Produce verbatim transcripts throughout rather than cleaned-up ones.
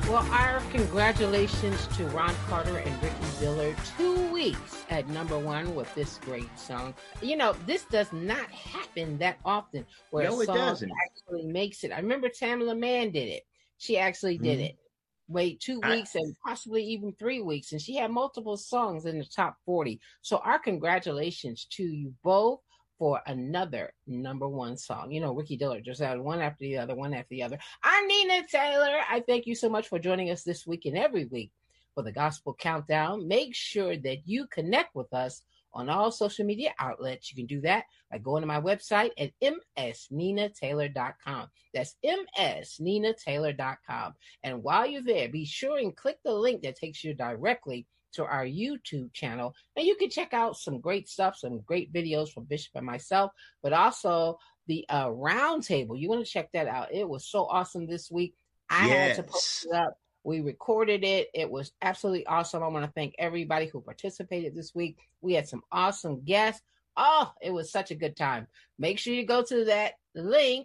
Well, our congratulations to Ron Carter and Ricky Dillard. Two weeks at number one with this great song. You know, this does not happen that often where No, a it song doesn't. actually makes it. I remember Tamala Mann did it. She actually did Mhm. it. Wait two I, weeks and possibly even three weeks. And she had multiple songs in the top forty. So our congratulations to you both for another number one song. You know, Ricky Dillard just had one after the other, one after the other. I'm Nina Taylor. I thank you so much for joining us this week and every week for the Gospel Countdown. Make sure that you connect with us on all social media outlets. You can do that by going to my website at m s nina taylor dot com. That's m s nina taylor dot com. And while you're there, be sure and click the link that takes you directly to our YouTube channel. And you can check out some great stuff, some great videos from Bishop and myself, but also the uh, round table. You want to check that out. It was so awesome this week. I had to post yes. it up. We recorded it. It was absolutely awesome. I want to thank everybody who participated this week. We had some awesome guests. Oh, it was such a good time. Make sure you go to that link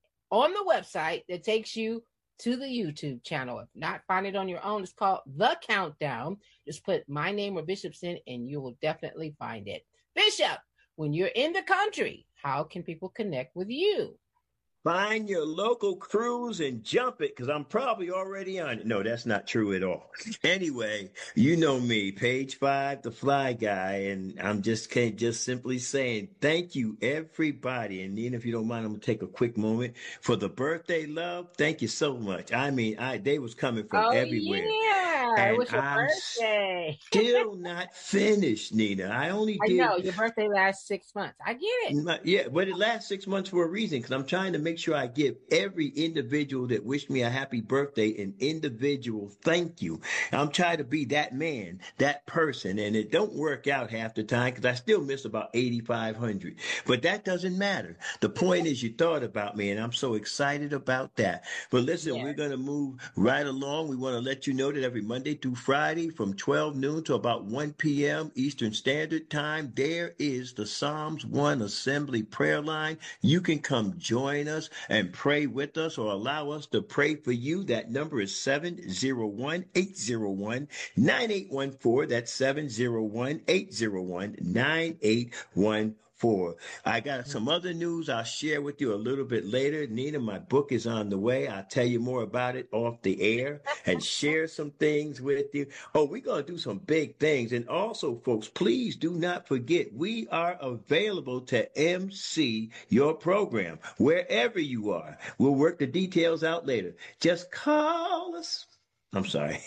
on the website that takes you to the YouTube channel. If not, find it on your own. It's called The Countdown. Just put my name or Bishop's in and you will definitely find it. Bishop, when you're in the country, how can people connect with you? Find your local cruise and jump it because I'm probably already on it. No, that's not true at all. Anyway, you know me, page five, the fly guy, and I'm just can't just simply saying thank you, everybody. And Nina, if you don't mind, I'm gonna take a quick moment for the birthday love. Thank you so much. I mean, I they was coming from Oh, everywhere, yeah. It and was your I'm birthday. still not finished, Nina. I only I know did. your birthday lasts six months. I get it. My- Yeah, but it lasts six months for a reason because I'm trying to make sure I give every individual that wished me a happy birthday an individual thank you. I'm trying to be that man, that person, and it don't work out half the time because I still miss about eighty-five hundred. But that doesn't matter. The point is you thought about me, and I'm so excited about that. But listen, Yeah. we're going to move right along. We want to let you know that every Monday through Friday from twelve noon to about one p.m. Eastern Standard Time, there is the Psalms one Assembly prayer line. You can come join us and pray with us or allow us to pray for you. That number is seven oh one, eight oh one, nine eight one four. That's seven oh one, eight oh one, nine eight one four. I got some other news I'll share with you a little bit later. Nina, my book is on the way. I'll tell you more about it off the air and share some things with you. Oh, we're going to do some big things. And also, folks, please do not forget, we are available to M C your program wherever you are. We'll work the details out later. Just call us. I'm sorry.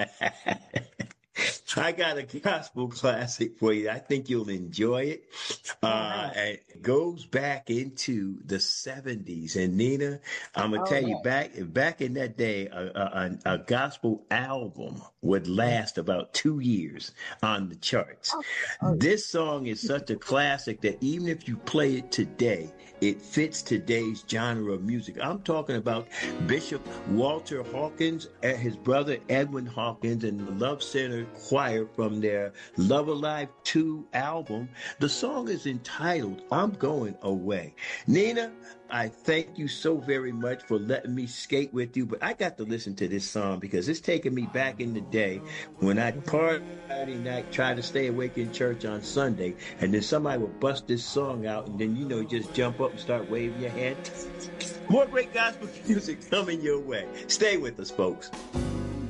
I got a gospel classic for you. I think you'll enjoy it. Uh, and it goes back into the seventies. And Nina, I'm gonna Oh, tell you, no. back back in that day, a, a, a gospel album would last about two years on the charts. Oh, oh, This song is such a classic that even if you play it today, it fits today's genre of music. I'm talking about Bishop Walter Hawkins and his brother Edwin Hawkins and the Love Center Choir from their Love Alive two album. The song is entitled I'm Going Away. Nina, I thank you so very much for letting me skate with you, but I got to listen to this song because it's taking me back in the day when I party night, try to stay awake in church on Sunday, and then somebody would bust this song out, and then, you know, just jump up and start waving your hand. More great gospel music coming your way. Stay with us, folks.